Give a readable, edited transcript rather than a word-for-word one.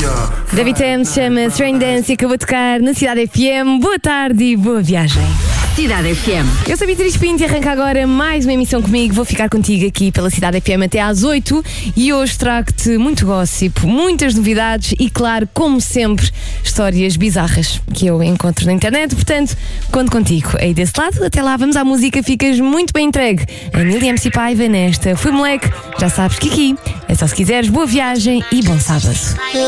David Thames chama String Dance e acabou de tocar na Cidade FM. Boa tarde e boa viagem. Cidade FM. Eu sou a Beatriz Pinto e arranca agora mais uma emissão comigo. Vou ficar contigo aqui pela Cidade FM até às 8 e hoje trago-te muito gossip, muitas novidades e, claro, como sempre, histórias bizarras que eu encontro na internet. Portanto, conto contigo aí desse lado. Até lá, vamos à música, ficas muito bem entregue. A Emília MC Paiva nesta Fui Moleque. Já sabes que aqui é só se quiseres. Boa viagem e bom sábado.